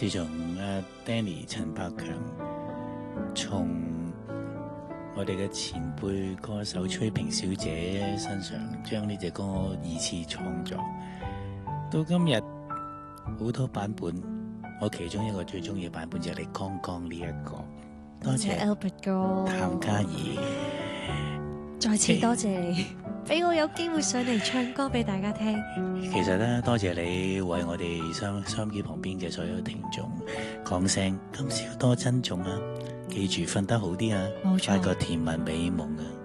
自從Danny 陳百強從我哋嘅前輩歌手崔萍小姐身上將呢隻歌二次創作，到今日好多版本，我其中一個最中意嘅版本就係你剛剛呢一個。多謝 Albert 哥， 譚嘉儀， 再次多謝你俾我有機會上嚟唱歌俾大家聽。 其實咧，多謝你為我哋收音機旁邊嘅所有聽眾講聲今宵多珍重啊！記住瞓得好啲啊， 冇錯， 發個甜蜜美夢啊！